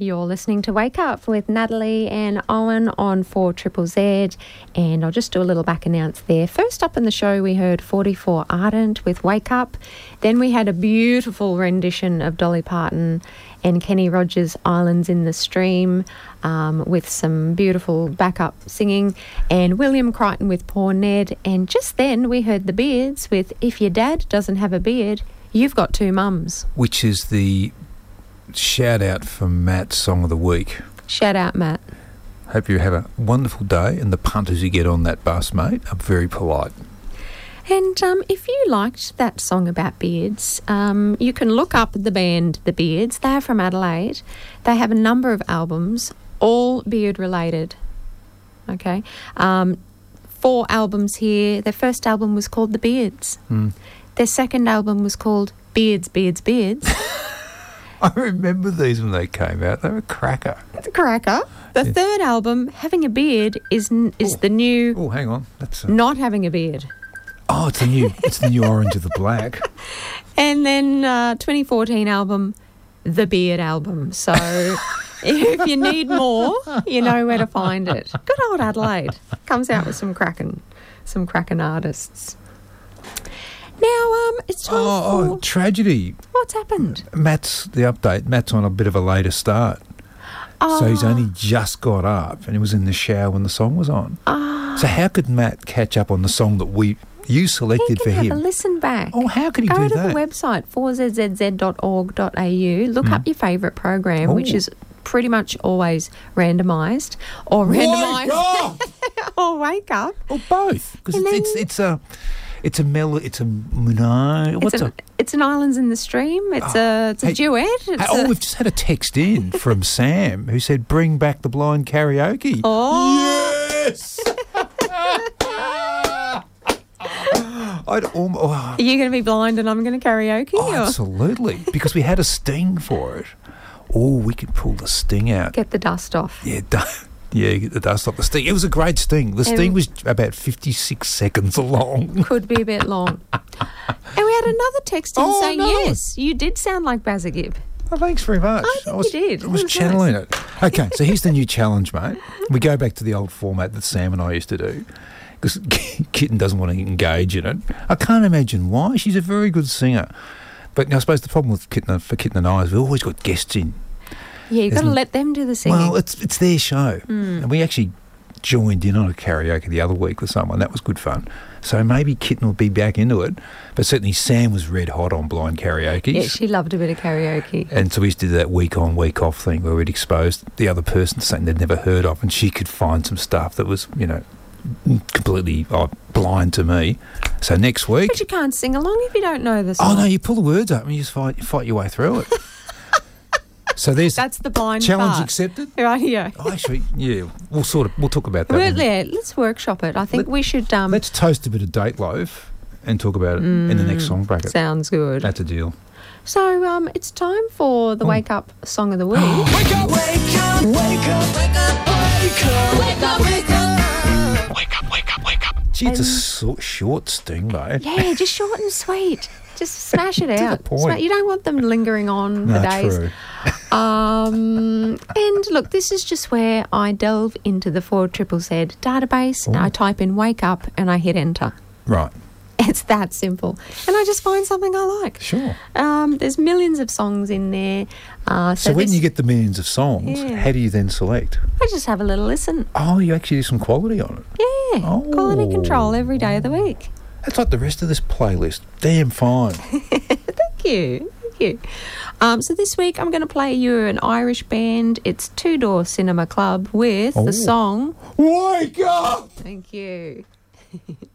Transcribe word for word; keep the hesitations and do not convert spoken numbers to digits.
You're listening to Wake Up with Natalie and Owen on four Triple Z, and I'll just do a little back announce there. First up in the show, we heard forty-four Ardent with Wake Up. Then we had a beautiful rendition of Dolly Parton and Kenny Rogers' Islands in the Stream, um, with some beautiful backup singing, and William Crichton with Poor Ned. And just then we heard the Beards with If Your Dad Doesn't Have a Beard, You've Got Two Mums. Which is the shout out for Matt's Song of the Week. Shout out, Matt. Hope you have a wonderful day, and the punters you get on that bus, mate, are very polite. And um, if you liked that song about beards, um, you can look up the band The Beards. They're from Adelaide. They have a number of albums, all beard related. Okay. Um, four albums here. Their first album was called The Beards. Mm. Their second album was called Beards, Beards, Beards. I remember these when they came out. They were a cracker. It's a cracker. The Yeah. third album, Having a Beard, is n- is Oh. the new Oh, hang on. That's a, Not Having a Beard. oh, it's the new. It's the new Orange of the Black. And then uh, twenty fourteen album, The Beard Album. So if you need more, you know where to find it. Good old Adelaide comes out with some cracking, some cracking artists. Now um, it's time Oh, for oh, tragedy. what's happened. Matt's the update. Matt's on a bit of a later start. Oh, So he's only just got up and he was in the shower when the song was on. oh, So how could Matt catch up on the song that we you he selected can for have him? a listen back. Oh, how could he Go do to that? the website four z z z dot org dot a u. Look up your favourite program, which Oh. is pretty much always randomised or Wake randomised up! or Wake Up. Or both, because And it's, then- it's it's a it's a mel it's a no what's It's, a an, it's an Islands in the Stream. It's a it's a Hey, duet. It's Hey, oh, a, we've just had a text in from Sam who said, "Bring back the blind karaoke." oh, Yes. I'd almost, oh, are you going to be blind and I'm going to karaoke? oh, or absolutely, because we had a sting for it. Oh, we could pull the sting out. get the dust off? Yeah, du- yeah, get the dust off the sting. It was a great sting. The sting Um, was about fifty-six seconds long. Could be a bit long. And we had another text in Oh, saying, no. yes, you did sound like Bazagib. Oh, thanks very much. I think was, you did. I was It was channeling it. Okay, so here's the new challenge, mate. We go back to the old format that Sam and I used to do, because Kitten doesn't want to engage in it. I can't imagine why. She's a very good singer. But I suppose the problem with Kitten, for Kitten and I is we've always got guests in. Yeah, you've got to Isn't- let them do the singing. Well, it's it's their show. Mm. And we actually joined in on a karaoke the other week with someone. That was good fun. So maybe Kitten will be back into it. But certainly Sam was red hot on blind karaoke. Yeah, she loved a bit of karaoke. And so we used to do that week on, week off thing where we'd expose the other person to something they'd never heard of, and she could find some stuff that was, you know, completely oh, blind to me. So next week... But you can't sing along if you don't know the song. Oh, no, you pull the words up and you just fight, you fight your way through it. So there's That's the blind challenge part. accepted. Right here. Oh, actually, yeah, we'll sort of, we'll talk about that. Well, when we- yeah, let's workshop it. I think Let- we should... Um, Let's toast a bit of date loaf and talk about it in the next song bracket. sounds good. That's a deal. So um, it's time for the Oh. Wake Up Song of the Week. Wake up, wake up, wake up, wake up, wake up, wake up, wake up. Wake up, wake up, wake up. Gee, it's a so- short sting, mate. Yeah, just short and sweet. Just smash it the out. point. Sma- you don't want them lingering on for No, days. true. Um, and look, this is just where I delve into the four triple Z database. And I type in "wake up" and I hit enter. Right, It's that simple, and I just find something I like. sure. Um, there's millions of songs in there. Uh, so So, when this- you get the millions of songs, Yeah. how do you then select? I just have a little listen. Oh, you actually do some quality on it. Yeah, quality control every day of the week. That's like the rest of this playlist. Damn fine. Thank you. Thank you. Um, so this week I'm going to play you an Irish band. It's Two Door Cinema Club with Oh. the song. Wake up! Thank you.